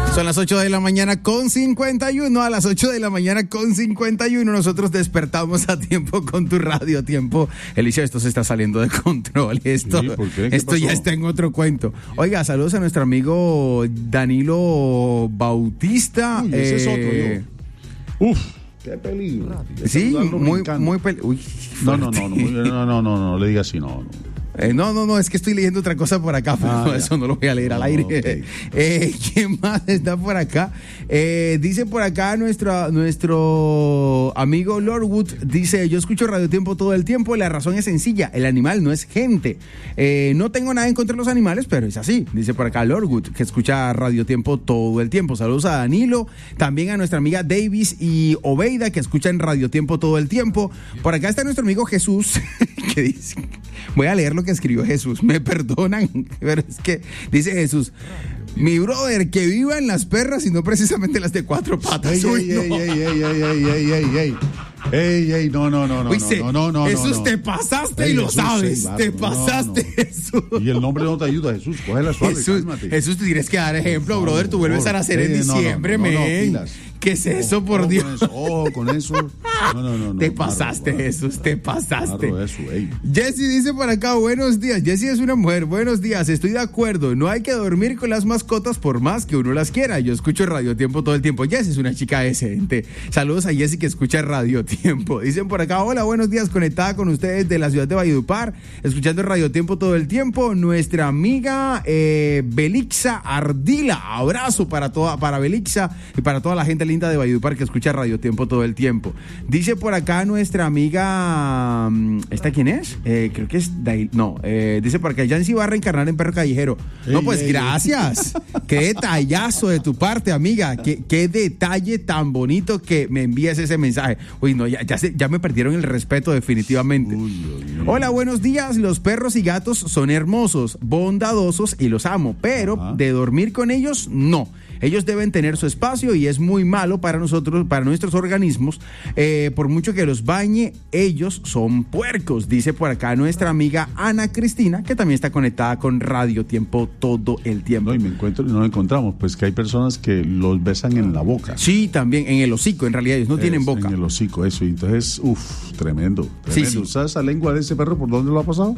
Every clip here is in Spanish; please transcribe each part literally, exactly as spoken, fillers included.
Son las ocho de la mañana con cincuenta y uno. A las ocho de la mañana con cincuenta y uno nosotros despertamos a tiempo con tu radio a tiempo. Eliseo, esto se está saliendo de control. Esto, sí, ¿por qué? ¿Qué esto pasó? Ya está en otro cuento. Oiga, saludos a nuestro amigo Danilo Bautista. Uy, ese eh, es otro, yo. Uf, qué peligro. Sí, muy, muy peligro. No, no, no, no, no, no, no, no, no le diga así, no, no. Eh, no, no, no, es que estoy leyendo otra cosa por acá, pero Ah, no, eso no lo voy a leer al aire. Okay. Eh, ¿Quién más está por acá? Eh, dice por acá nuestro, nuestro amigo Lordwood, dice, yo escucho Radio Tiempo todo el tiempo, la razón es sencilla, el animal no es gente. Eh, no tengo nada en contra de los animales, pero es así, dice por acá Lordwood, que escucha Radio Tiempo todo el tiempo. Saludos a Danilo, también a nuestra amiga Davis y Obeida, que escuchan Radio Tiempo todo el tiempo. Por acá está nuestro amigo Jesús, que dice, voy a leer lo que escribió Jesús, me perdonan, pero es que dice Jesús, mi brother, que vivan las perras y no precisamente las de cuatro patas. Ey, Uy, ey, no. ey, ey, ey, ey, ey, ey, ey. Ey, ey, no, no, no, no, Uy, se- no, no, no, Jesús, no, no. te pasaste Ey, y lo Jesús, sabes, sí, te claro, no, pasaste, no. Jesús. Y el nombre no te ayuda, Jesús, cógela suave, Jesús, cálmate. Jesús, te tienes que dar ejemplo, brother, tú vuelves a nacer en Eh, no, no, diciembre, no, no, no, men. pilas. ¿Qué es eso, por Ojo Dios? con eso, ojo con eso. No, no, no, no. Te pasaste, Marro, Jesús, te pasaste. marro eso, ey. Jessy dice por acá, buenos días. Jessy es una mujer, buenos días, estoy de acuerdo. No hay que dormir con las mascotas por más que uno las quiera. Yo escucho Radio Tiempo todo el tiempo. Jessy es una chica decente. Saludos a Jessy que escucha Radio Tiempo. Dicen por acá, hola, buenos días, conectada con ustedes de la ciudad de Valledupar, escuchando Radio Tiempo todo el tiempo. Nuestra amiga eh, Belixa Ardila. Abrazo para toda, para Belixa y para toda la gente linda de Valledupar que escucha Radio Tiempo todo el tiempo. Dice por acá nuestra amiga, ¿esta quién es? Eh, creo que es Dail, no, eh, dice por acá, Yancy va a reencarnar en perro callejero. Ey, no, pues ey, gracias. Qué detallazo de tu parte, amiga. Qué, qué detalle tan bonito que me envías ese mensaje. Uy, no, ya, ya, se, ya me perdieron el respeto definitivamente. Uy, Dios mío. Hola, buenos días. Los perros y gatos son hermosos, bondadosos y los amo, pero Ajá. de dormir con ellos, no. Ellos deben tener su espacio y es muy malo para nosotros, para nuestros organismos. Eh, por mucho que los bañe, ellos son puercos, dice por acá nuestra amiga Ana Cristina, que también está conectada con Radio Tiempo todo el tiempo. No, y me encuentro, no encontramos, pues que hay personas que los besan en la boca. Sí, también en el hocico, en realidad ellos no tienen Es, boca. En el hocico, eso. Y entonces, uff, tremendo. Sí, tremendo. sí. ¿Sabes la lengua de ese perro por dónde lo ha pasado?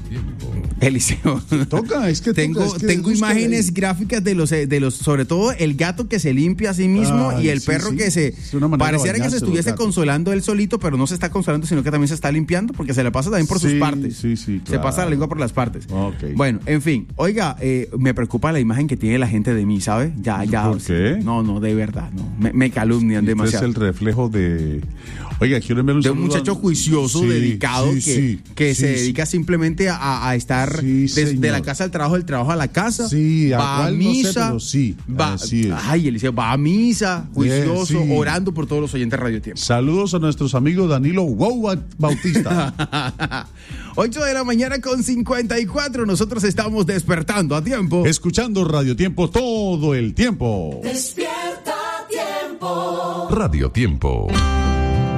Eliseo. Toca, es que Tengo, toca, es que tengo búscale imágenes ahí. gráficas de los, de los, sobre todo el gato que se limpia a sí mismo Ay, y el sí, perro sí. que se Es una manera de pareciera que se bañarse estuviese los gatos. consolando él solito, pero no se está consolando, sino que también se está limpiando porque se le pasa también por sus Sí, partes. sí, sí, Se claro. pasa la lengua por las partes. Ok. Bueno, en fin, oiga, eh, me preocupa la imagen que tiene la gente de mí, ¿sabe? Ya, ya. ¿Por qué? No, no, de verdad, no. Me, me calumnian Este es demasiado. el reflejo de. Oiga, quiero enviar un De un saludo a- muchacho juicioso, Sí, dedicado, sí, que, sí, que sí, se sí. dedica simplemente a, a estar Sí, desde señor. la casa al trabajo, del trabajo a la casa. Sí, a va a cuál no sé, misa. pero sí, va, así es. Ay, Eliseo, va a misa, juicioso, sí. orando por todos los oyentes de Radio Tiempo. Saludos a nuestros amigos Danilo Wow Bautista. ocho de la mañana con cincuenta y cuatro, nosotros estamos despertando a tiempo. Escuchando Radio Tiempo todo el tiempo. Despierta tiempo. Radio Tiempo.